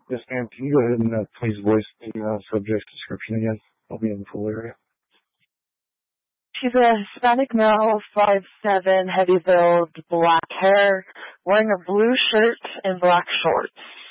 Yes, ma'am. Can you go ahead and please voice the subject description again? I'll be in the full area. She's a Hispanic male, 5'7", heavy build, black hair, wearing a blue shirt and black shorts.